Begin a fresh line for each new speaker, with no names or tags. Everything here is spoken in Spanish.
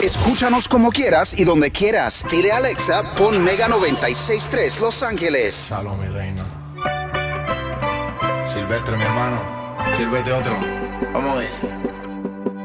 Escúchanos como quieras y donde quieras. Dile a Alexa, pon Mega 96.3 Los Ángeles.
Salud, mi reina. Silvestre, mi hermano. Sírvete otro. Vamos a ver.